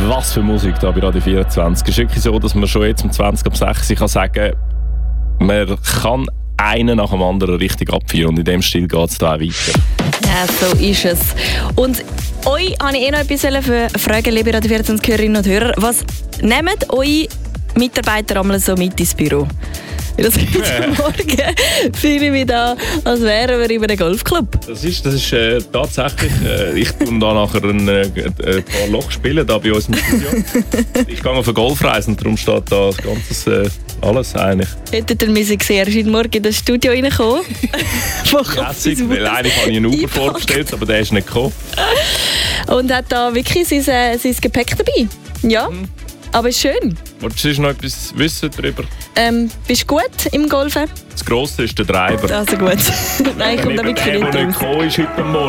Was für Musik da bei Radio 24. Es ist wirklich so, dass man schon jetzt um 20 ab 6 kann sagen, man kann einen nach dem anderen richtig abfeiern. Und in dem Stil geht es da auch weiter. Ja, so ist es. Und euch wollte ich noch etwas fragen, liebe Radio 24 Hörerinnen und Hörer. Was nehmen eure Mitarbeiter einmal so mit ins Büro? Das heute Morgen fühle ich mich da, als wären wir in einem Golfclub. Das ist tatsächlich. Ich tue da nachher ein paar Loch spielen da bei uns im Studio. Ich gehe auf eine Golfreise und darum steht da das Ganze alles eigentlich. Hättet ihr müssen sehen, er ist heute Morgen in das Studio reingekommen. Weil eigentlich habe ich einen Uber vorgestellt, aber der ist nicht gekommen. Und hat da wirklich sein Gepäck dabei. Ja. Aber ist schön. Wolltest du noch etwas wissen darüber? Bist du gut im Golfen? Das Grosse ist der Treiber. Also gut. Nein, ich komme da wirklich nicht der, der nicht gekommen ist heute Morgen.